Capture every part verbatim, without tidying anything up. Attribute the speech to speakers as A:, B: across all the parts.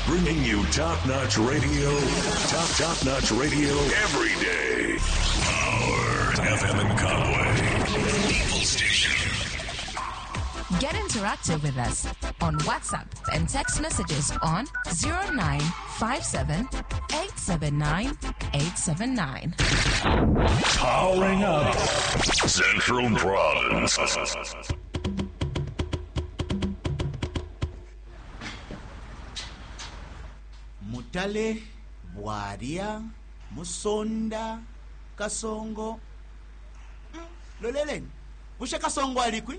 A: Bringing you top-notch radio, top, top-notch radio every day. Power F M in Conway. People Station.
B: Get interactive with us on WhatsApp and text messages on zero nine five seven, eight seven nine, eight seven nine.
A: Powering up Central Province.
C: Mutale, Bwaria, Musonda, Kasongo. Lolelen, Busha Kasongo alikwi?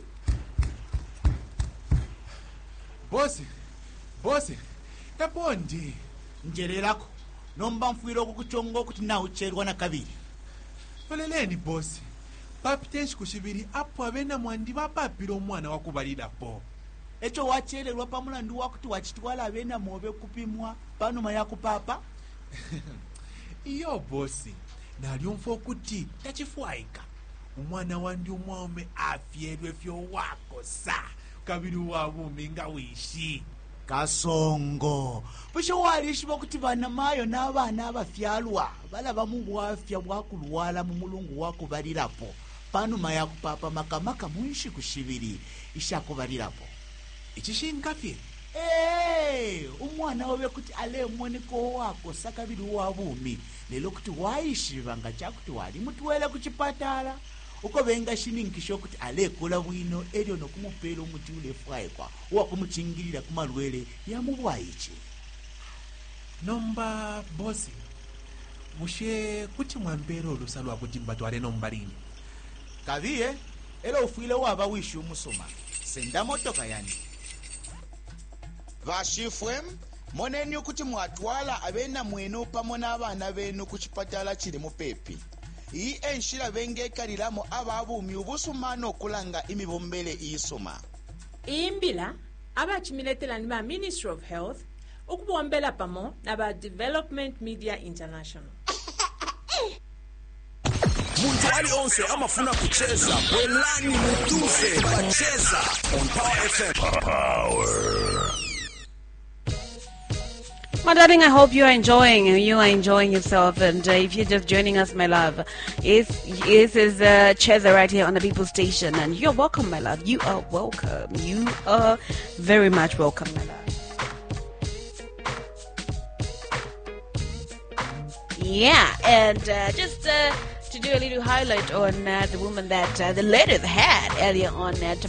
D: Bosi, bosi, tapondi.
C: Njererako, nomba mfuiro okukuchongo kuti na ucherwa na kabiri.
D: Loleleni bosi, papitenshi kushibiri apo abena mwandi bapapiro mwana wakubalira po.
C: Echo wachererwa pamulandu wakuti wachitwala abena mobe kupimwa panuma yakupapa?
D: Iyo bosi, nalyumva okuti tachifwaika. Umwana wandi umwome afyerwe fyo wako sa. Kabiri wabumi nga wishi.
C: Kasongo. Busho walishi bakuti bana mayo n'abana abafyalwa. Balaba mu bwafya bwakulwala mu mulungu wako balirapo. Panuma yakupapa makamaka munshi kushibiri ishakubalirapo.
D: Ichishinkafye.
C: Eh, umwana wawe kuti ale mweneko wako sakabiri wabumi. Lelo kuti waishi banga chakuti wali mutwele kuchipatala. Uko benga shininkisho kuti ale kola bwino elyo nokumupela omuti ule fwaikwa wakumuchingirira kumalwele ya mubwaichi.
D: Nomba bosi, mushe kuti mwambero olusalwa kuti mbatwale nombalini.
C: Kaviye, elo ufuile waba wishi umusoma. Senda motoka yani.
E: Vashifwe, moneni kuti mwatwala abena mwenu pamona abana benu kuchipatala chili mupepi. Iyi enshira bengekaliramo ababumi ubusumano okulanga imibombele iyisoma.
F: Imbila abachimiletela ni ba Ministry of Health ukubombela pamo na ba Development Media International.
A: Muntu ali onse amafuna kucheza welani mutuze bacheza on Power F M. Power.
G: My darling, I hope you are enjoying. You are enjoying yourself. And uh, if you're just joining us, my love, this is uh, Cheza right here on the People Station. And you're welcome, my love. You are welcome. You are very much welcome, my love. Yeah, and uh, just uh, to do a little highlight on uh, the woman that uh, the ladies had earlier on uh,